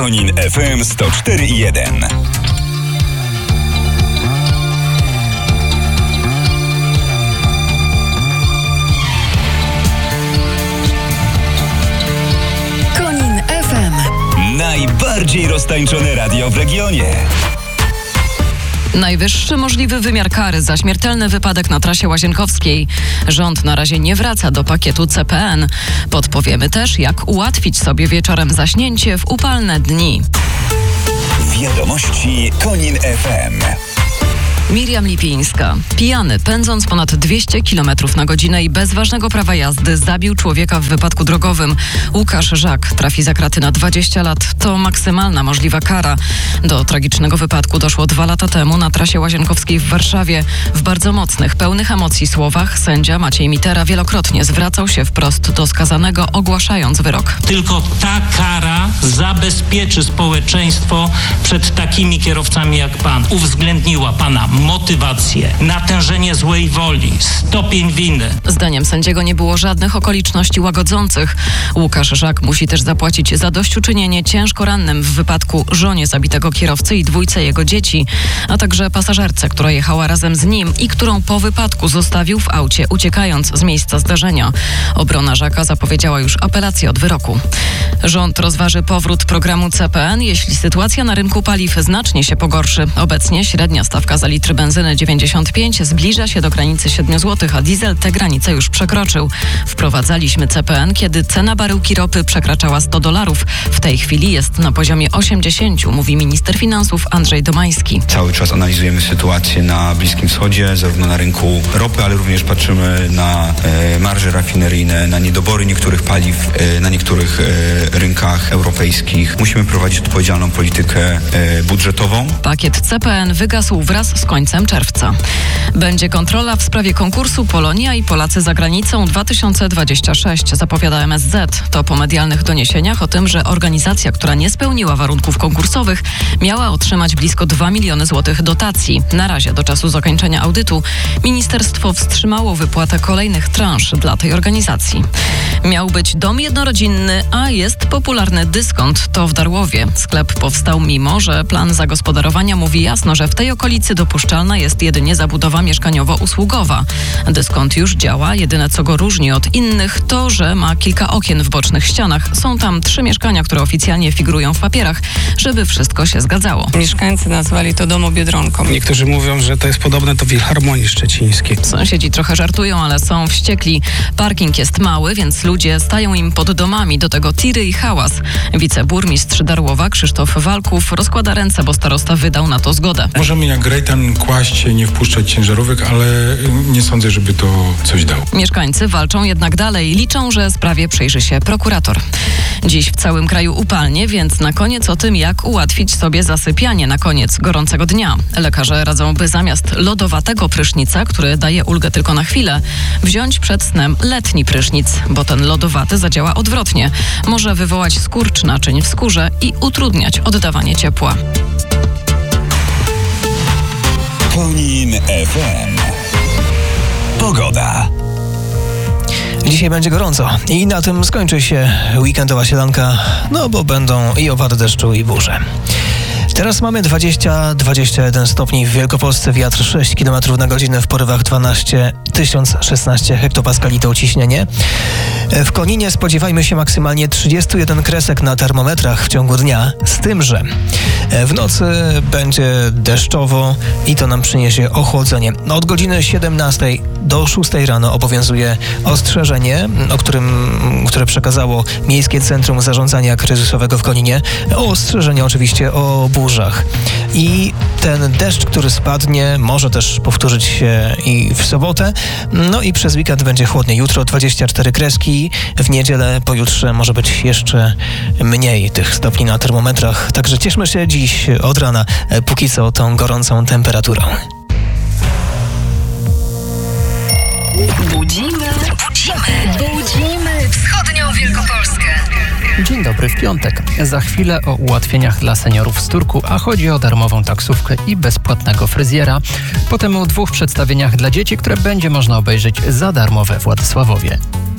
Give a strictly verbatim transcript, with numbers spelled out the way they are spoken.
Konin F M sto cztery i jeden. Konin F M. Najbardziej roztańczone radio w regionie. Najwyższy możliwy wymiar kary za śmiertelny wypadek na trasie łazienkowskiej. Rząd na razie nie wraca do pakietu C P N. Podpowiemy też, jak ułatwić sobie wieczorem zaśnięcie w upalne dni. Wiadomości Konin F M. Miriam Lipińska. Pijany, pędząc ponad dwieście kilometrów na godzinę i bez ważnego prawa jazdy, zabił człowieka w wypadku drogowym. Łukasz Żak trafi za kraty na dwadzieścia lat. To maksymalna możliwa kara. Do tragicznego wypadku doszło dwa lata temu na trasie łazienkowskiej w Warszawie. W bardzo mocnych, pełnych emocji słowach sędzia Maciej Mitera wielokrotnie zwracał się wprost do skazanego, ogłaszając wyrok. Tylko ta kara zabezpieczy społeczeństwo przed takimi kierowcami jak pan. Uwzględniła pana motywację, natężenie złej woli, stopień winy. Zdaniem sędziego nie było żadnych okoliczności łagodzących. Łukasz Żak musi też zapłacić zadośćuczynienie ciężko rannym w wypadku żonie zabitego kierowcy i dwójce jego dzieci, a także pasażerce, która jechała razem z nim i którą po wypadku zostawił w aucie, uciekając z miejsca zdarzenia. Obrona Żaka zapowiedziała już apelację od wyroku. Rząd rozważy powrót programu C P N, jeśli sytuacja na rynku paliw znacznie się pogorszy. Obecnie średnia stawka za litr benzyny dziewięćdziesiąt pięć zbliża się do granicy siedem złotych, a diesel tę granicę już przekroczył. Wprowadzaliśmy C P N, kiedy cena baryłki ropy przekraczała sto dolarów. W tej chwili jest na poziomie osiemdziesiąt, mówi minister finansów Andrzej Domański. Cały czas analizujemy sytuację na Bliskim Wschodzie, zarówno na rynku ropy, ale również patrzymy na e, marże rafineryjne, na niedobory niektórych paliw e, na niektórych e, rynkach europejskich. Musimy prowadzić odpowiedzialną politykę e, budżetową. Pakiet C P N wygasł wraz z końcem czerwca. Będzie kontrola w sprawie konkursu Polonia i Polacy za granicą dwa tysiące dwudziesty szósty, zapowiada M S Z. To po medialnych doniesieniach o tym, że organizacja, która nie spełniła warunków konkursowych, miała otrzymać blisko dwa miliony złotych dotacji. Na razie do czasu zakończenia audytu ministerstwo wstrzymało wypłatę kolejnych transz dla tej organizacji. Miał być dom jednorodzinny, a jest popularny dyskont. To w Darłowie. Sklep powstał mimo, że plan zagospodarowania mówi jasno, że w tej okolicy dopuszczalna jest jedynie zabudowa mieszkaniowo-usługowa. Dyskont już działa, jedyne co go różni od innych to, że ma kilka okien w bocznych ścianach. Są tam trzy mieszkania, które oficjalnie figurują w papierach, żeby wszystko się zgadzało. Mieszkańcy nazwali to domobiedronką. Niektórzy mówią, że to jest podobne do Filharmonii Szczecińskiej. Sąsiedzi trochę żartują, ale są wściekli. Parking jest mały, więc ludzie stają im pod domami, do tego tiry i hałas. Wiceburmistrz Darłowa Krzysztof Walków rozkłada ręce, bo starosta wydał na to zgodę. Możemy jak grejtan kłaść, nie wpuszczać ciężarówek, ale nie sądzę, żeby to coś dało. Mieszkańcy walczą jednak dalej. Liczą, że sprawie przyjrzy się prokurator. Dziś w całym kraju upalnie, więc na koniec o tym, jak ułatwić sobie zasypianie na koniec gorącego dnia. Lekarze radzą, by zamiast lodowatego prysznica, który daje ulgę tylko na chwilę, wziąć przed snem letni prysznic, bo ten lodowaty zadziała odwrotnie. Może wywołać skurcz naczyń w skórze i utrudniać oddawanie ciepła. Konin F M. Pogoda. Dzisiaj będzie gorąco i na tym skończy się weekendowa sielanka, no bo będą i opady deszczu, i burze. Teraz mamy dwadzieścia do dwudziestu jeden stopni w Wielkopolsce, wiatr sześć kilometrów na godzinę, w porywach dwanaście, tysiąc szesnaście hektopaskali to ciśnienie. W Koninie spodziewajmy się maksymalnie trzydziestu jeden kresek na termometrach w ciągu dnia, z tym, że w nocy będzie deszczowo i to nam przyniesie ochłodzenie. Od godziny siedemnastej do szóstej rano obowiązuje ostrzeżenie, o którym, które przekazało Miejskie Centrum Zarządzania Kryzysowego w Koninie. Ostrzeżenie oczywiście o burzach. I ten deszcz, który spadnie, może też powtórzyć się i w sobotę. No i przez weekend będzie chłodniej. Jutro dwadzieścia cztery kreski, w niedzielę, pojutrze może być jeszcze mniej tych stopni na termometrach. Także cieszmy się dziś od rana, póki co, tą gorącą temperaturą. Budzimy, budzimy, budzimy wschodnią Wielkopolskę. Dzień dobry w piątek. Za chwilę o ułatwieniach dla seniorów z Turku, a chodzi o darmową taksówkę i bezpłatnego fryzjera. Potem o dwóch przedstawieniach dla dzieci, które będzie można obejrzeć za darmo we Władysławowie.